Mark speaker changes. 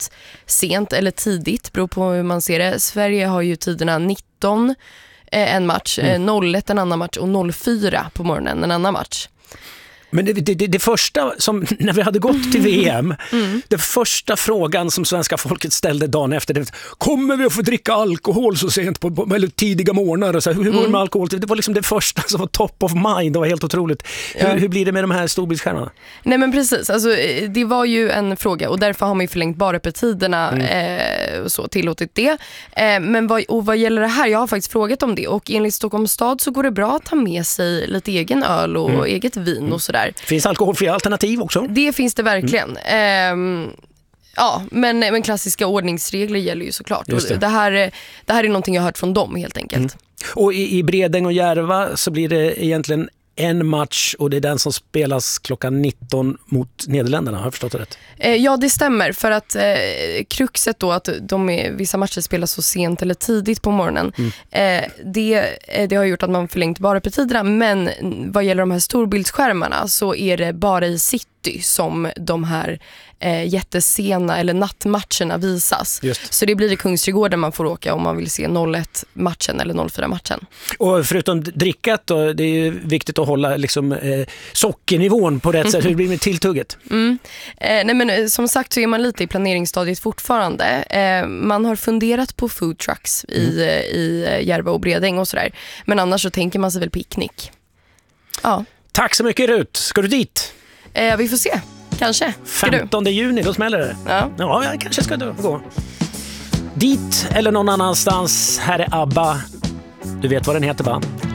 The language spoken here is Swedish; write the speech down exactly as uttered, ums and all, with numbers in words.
Speaker 1: ett sent eller tidigt, beror på hur man ser det. Sverige har ju tiderna nitton en match, mm. noll ett en annan match och noll fyra på morgonen en annan match.
Speaker 2: Men det, det, det första som, när vi hade gått till V M, mm. den första frågan som svenska folket ställde dagen efter, det, kommer vi att få dricka alkohol så sent på, på eller tidiga morgnar? Och så, hur går det med mm. alkohol? Det var liksom det första som var top of mind, det var helt otroligt. Hur, ja. hur blir det med de här storbildsskärmarna?
Speaker 1: Nej men precis, alltså, det var ju en fråga och därför har man ju förlängt baröppettiderna mm. eh, och så tillåtit det. Eh, men vad, och vad gäller det här, jag har faktiskt frågat om det och enligt Stockholms stad så går det bra att ta med sig lite egen öl och mm. eget vin och sådär.
Speaker 2: Finns alkoholfria alternativ också?
Speaker 1: Det finns det verkligen. Mm. Eh, ja, men, men klassiska ordningsregler gäller ju såklart.
Speaker 2: Det.
Speaker 1: Och det, här, det här är någonting jag har hört från dem helt enkelt. Mm.
Speaker 2: Och i, i Bredäng och Järva så blir det egentligen en match och det är den som spelas klockan nitton mot Nederländerna, har jag förstått det rätt?
Speaker 1: Eh, ja, det stämmer för att eh, kruxet då att de är, vissa matcher spelas så sent eller tidigt på morgonen. Mm. Eh, det, det har gjort att man förlängt bara på tiderna, men vad gäller de här storbildsskärmarna så är det bara i city som de här eh, jättesena eller nattmatcherna visas. Just. Så det blir i Kungsträdgården man får åka om man vill se noll ett-matchen eller noll fyra-matchen.
Speaker 2: Och förutom drickat då, det är ju viktigt att hålla liksom, eh, sockernivån på rätt sätt. Hur blir det med tilltugget?
Speaker 1: Mm. Eh, nej men, som sagt så är man lite i planeringsstadiet fortfarande. Eh, man har funderat på food trucks i, mm. i Järva och Bredäng och sådär. Men annars så tänker man sig väl picknick. Ja.
Speaker 2: Tack så mycket Rut. Ska du dit?
Speaker 1: Eh, vi får se. Kanske.
Speaker 2: femtonde juni, då smäller det. Ja. Ja, jag kanske ska du gå. Dit eller någon annanstans. Här är ABBA. Du vet vad den heter, va?